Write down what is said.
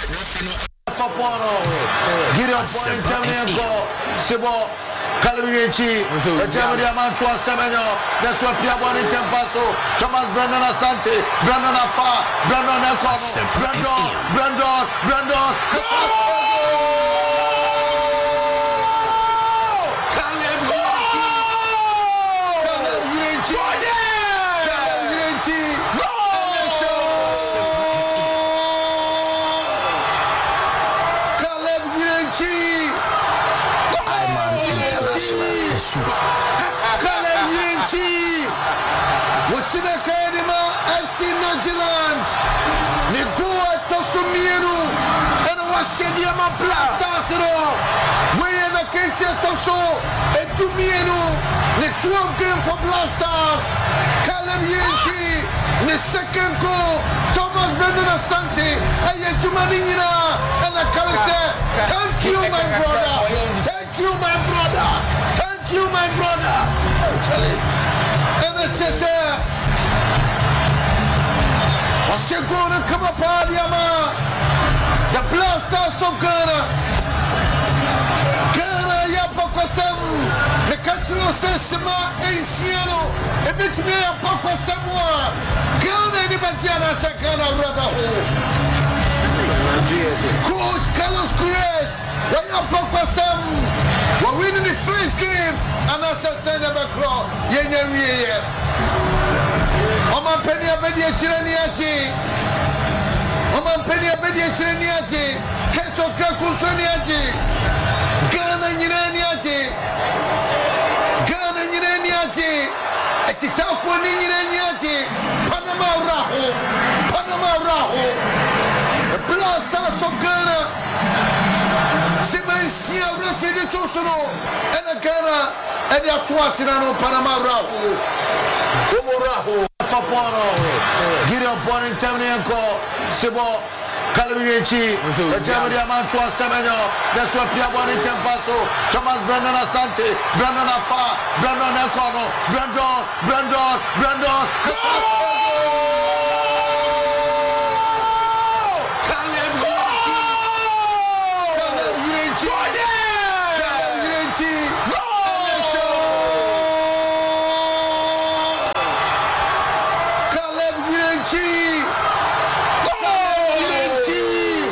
Fapono, Gideon Point Tamianco, Sibo, Calvinici, the Germany Amantua Semenyo, that's what Piabon in Tempaso, Thomas Brandon Asante, Brandon Afa, Brandon Elcono, Brandon, Caleb Yinchi Wasina Kadima FC Midland Nigua Tosumienu and Washediama Blastasero we in the case of Toso and Tumienu the 12th game for Blasters Caleb Yinchi the second goal Thomas Brendan Asante and Jumanina and the Caleb thank you my brother actually and it's just what's going to come up the Blasters of Ghana Yapakosam the cultural system Asiano a bit me Yapakosam Ghana Nibajana Sakana Rabaho Coach Carlos Cruz Yapakosam we're winning the first game and as I said about Crow Yenye Oman Penny Abedia Chiraniachi Oman Penny Abedia Chiraniachi Keto Krakusaniachi Ghana Nyiraniachi Echitafu Nyiraniachi Panama Raho the Blasters of Ghana Simensia refidi tusuno and Ghana and the Atuatinano Panama Rahu Fapono Gideon Point Tamianco Sibo Calvinici the Germany Amantua Semenyo that's what Piabon in Tempaso Thomas Brandon Asante Brandon Afa Brandon Elcono Brandon